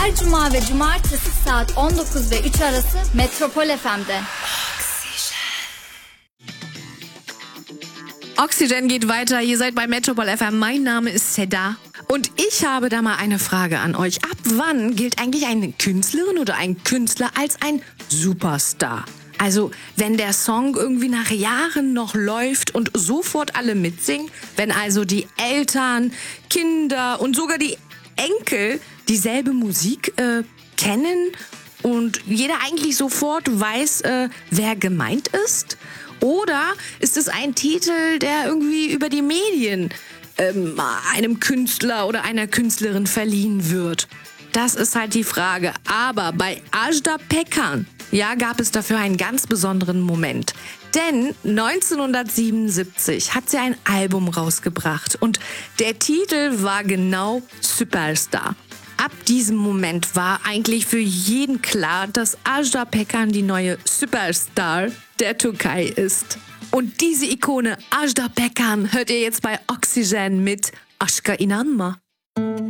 Her cuma ve cumartesi saat 19 ve 3 arası Metropol FM'de. Oxygen geht weiter, ihr seid bei Metropol FM, mein Name ist Seda. Und ich habe da mal eine Frage an euch. Ab wann gilt eigentlich eine Künstlerin oder ein Künstler als ein Superstar? Also, wenn der Song irgendwie nach Jahren noch läuft und sofort alle mitsingen, wenn also die Eltern, Kinder und sogar die Enkel dieselbe Musik kennen und jeder eigentlich sofort weiß, wer gemeint ist? Oder ist es ein Titel, der irgendwie über die Medien einem Künstler oder einer Künstlerin verliehen wird? Das ist halt die Frage. Aber bei Ajda Pekkan, ja, gab es dafür einen ganz besonderen Moment. Denn 1977 hat sie ein Album rausgebracht und der Titel war genau Superstar. Ab diesem Moment war eigentlich für jeden klar, dass Ajda Pekkan die neue Superstar der Türkei ist. Und diese Ikone Ajda Pekkan hört ihr jetzt bei Oxygen mit Aşka inanma.